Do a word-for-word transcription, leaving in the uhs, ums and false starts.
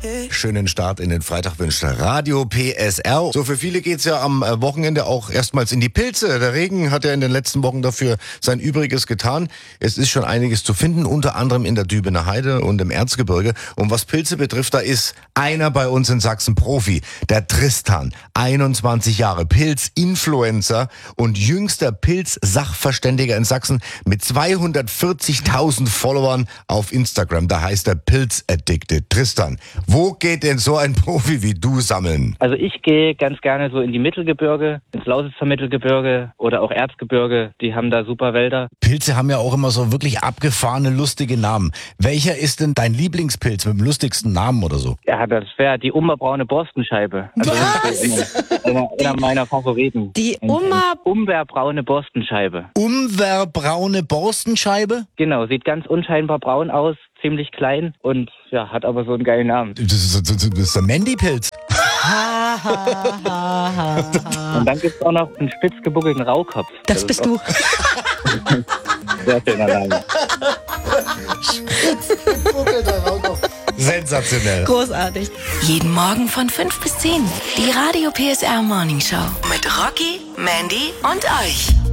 Schönen Start in den Freitag wünscht Radio P S R. So, für viele geht's ja am Wochenende auch erstmals in die Pilze. Der Regen hat ja in den letzten Wochen dafür sein Übriges getan. Es ist schon einiges zu finden, unter anderem in der Dübener Heide und im Erzgebirge. Und was Pilze betrifft, da ist einer bei uns in Sachsen Profi, der Tristan, einundzwanzig Jahre, Pilz-Influencer und jüngster Pilz-Sachverständiger in Sachsen mit zweihundertvierzigtausend Followern auf Instagram. Da heißt er Pilz-Addicted. Tristan, wo geht denn so ein Profi wie du sammeln? Also ich gehe ganz gerne so in die Mittelgebirge, ins Lausitzer Mittelgebirge oder auch Erzgebirge. Die haben da super Wälder. Pilze haben ja auch immer so wirklich abgefahrene, lustige Namen. Welcher ist denn dein Lieblingspilz mit dem lustigsten Namen oder so? Ja, das wäre die umberbraune Borstenscheibe. Also das ist einer, einer meiner Favoriten. Die Umber... Umberbraune Borstenscheibe. Umberbraune Borstenscheibe? Genau, sieht ganz unscheinbar braun aus, ziemlich klein und ja, hat aber so einen geilen Namen. Das ist, das ist der Mandy-Pilz. Und dann gibt es auch noch einen spitz gebuckelten Rauchkopf. Das, das bist du. Sehr schöner Name. Spitz gebuckelter Rauchkopf. Sensationell. Großartig. Jeden Morgen von fünf bis zehn. Die Radio P S R Morning Show. Mit Rocky, Mandy und euch.